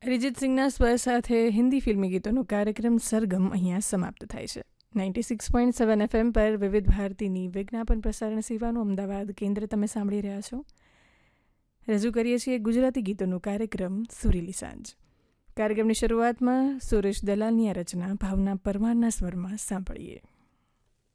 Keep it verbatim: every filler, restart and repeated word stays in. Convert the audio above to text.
અરિજીત સિંહના સ્વર સાથે હિન્દી ફિલ્મી ગીતોનો કાર્યક્રમ સરગમ અહીંયા સમાપ્ત થાય છે. Ninety six point seven FM પર વિવિધ ભારતીની વિજ્ઞાપન પ્રસારણ સેવાનું અમદાવાદ કેન્દ્ર તમે સાંભળી રહ્યા છો. રજૂ કરીએ છીએ ગુજરાતી ગીતોનો કાર્યક્રમ સુરીલી સાંજ. કાર્યક્રમની શરૂઆતમાં સુરેશ દલાલની આ રચના ભાવના પરમારના સ્વરમાં સાંભળીએ.